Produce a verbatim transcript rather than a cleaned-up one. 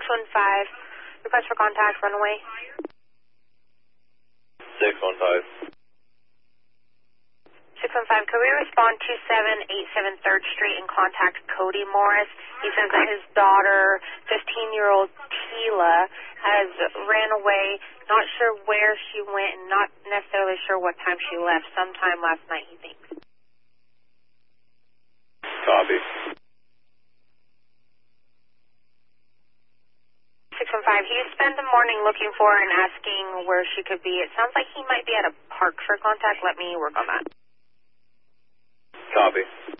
one five, request for contact, runaway. six one five. six one five, could we respond to seven eight seven third Street and contact Cody Morris? He says that his daughter, fifteen-year-old Tila, has ran away, not sure where she went and not necessarily sure what time she left, sometime last night, he thinks. Copy. six one five, he spent the morning looking for her and asking where she could be. It sounds like he might be at a park for contact. Let me work on that. Copy.